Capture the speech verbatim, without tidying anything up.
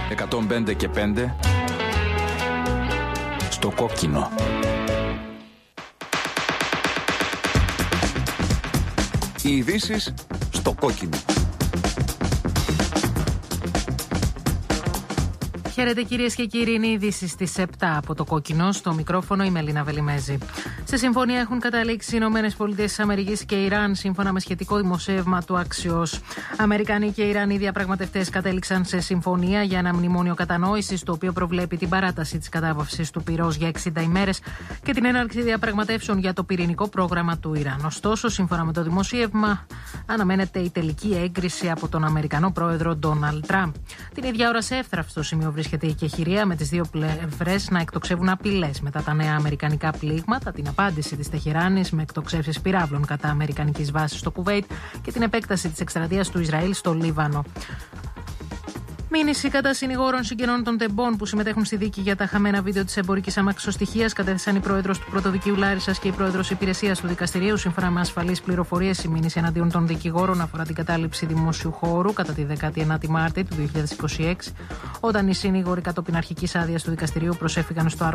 εκατόν πέντε και πέντε στο κόκκινο. Οι ειδήσεις στο κόκκινο. Χαίρετε κυρίες και κύριοι, είναι οι ειδήσεις στις επτά από το κόκκινο. Στο μικρόφωνο η Μελίνα Βελιμέζη. Σε συμφωνία έχουν καταλήξει οι Ηνωμένες Πολιτείες της Αμερικής και Ιράν, σύμφωνα με σχετικό δημοσίευμα του Axios. Αμερικανοί και Ιρανοί διαπραγματευτές κατέληξαν σε συμφωνία για ένα μνημόνιο κατανόησης, το οποίο προβλέπει την παράταση της κατάπαυσης του πυρός για εξήντα ημέρες και την έναρξη διαπραγματεύσεων για το πυρηνικό πρόγραμμα του Ιράν. Ωστόσο, σύμφωνα με το δημοσίευμα, αναμένεται η τελική έγκριση από τον Αμερικανό πρόεδρο Ντόναλντ Τραμπ. Την ίδια ώρα, σε εύθραυστο σημείο βρίσκεται η κεχηρία, με τις δύο πλευρές να εκτοξεύουν απειλές μετά τα νέα αμερικανικά πλήγματα, την απάντηση της Τεχεράνης με εκτοξεύσεις πυράβλων κατά αμερικανικής βάσης στο Κουβέιτ και την επέκταση της εκστρατείας του Ισραήλ στο Λίβανο. Μήνυση κατά συνηγόρων συγγενών των τεμπών που συμμετέχουν στη δίκη για τα χαμένα βίντεο της εμπορικής αμαξοστοιχείας κατέθεσαν η πρόεδρος του Πρωτοδικείου Λάρισσας και η πρόεδρος υπηρεσίας του δικαστηρίου. Σύμφωνα με ασφαλείς πληροφορίες, η μήνυση εναντίον των δικηγόρων αφορά την κατάληψη δημόσιου χώρου κατά τη δέκατη ένατη Μάρτη του δύο χιλιάδες είκοσι έξι, όταν οι συνήγοροι κατόπιν αρχικής άδειας του δικαστηρίου προσέφηκαν στο